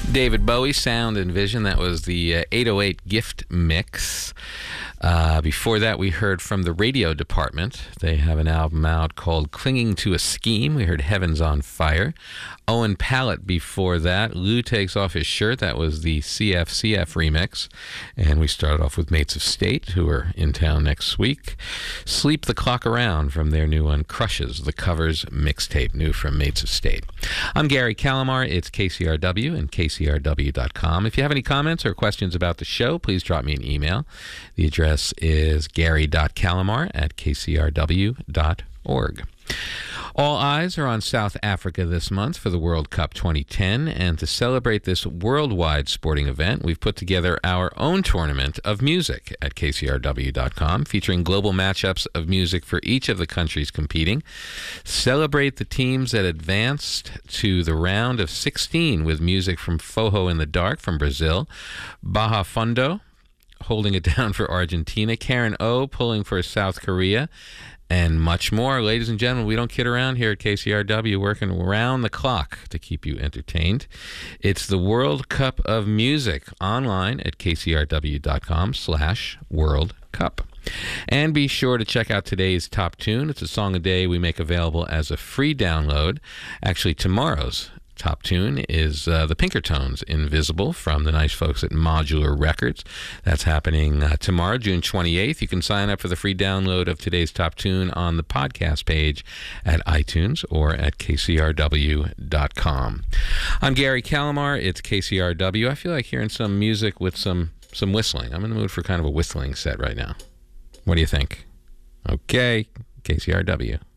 David Bowie, Sound and Vision. That was the 808 Gift Mix. Before that, we heard from the Radio Department. They have an album out called Clinging to a Scheme. We heard Heaven's on Fire. Owen Pallett before that. Lou Takes Off His Shirt. That was the CF remix. And we started off with Mates of State, who are in town next week. Sleep the Clock Around from their new one, Crushes, the Covers mixtape, new from Mates of State. I'm Gary Calamar. It's KCRW and KCRW.com. If you have any comments or questions about the show, please drop me an email. The address is gary.calamar@kcrw.org. All eyes are on South Africa this month for the World Cup 2010, and to celebrate this worldwide sporting event, we've put together our own tournament of music at kcrw.com, featuring global matchups of music for each of the countries competing. Celebrate the teams that advanced to the round of 16 with music from Forró in the Dark from Brazil, Barra Fundo holding it down for Argentina, Karen O pulling for South Korea, and much more. Ladies and gentlemen, we don't kid around here at KCRW, working around the clock to keep you entertained. It's the World Cup of Music online at kcrw.com/World Cup. And be sure to check out today's top tune. It's a song a day we make available as a free download. Actually, tomorrow's top tune is the Pinkertones, Invisible, from the nice folks at Modular Records. That's happening tomorrow, June 28th. You can sign up for the free download of today's top tune on the podcast page at iTunes or at kcrw.com. I'm Gary Calamar. It's KCRW. I feel like hearing some music with some whistling. I'm in the mood for kind of a whistling set right now. What do you think? Okay, KCRW.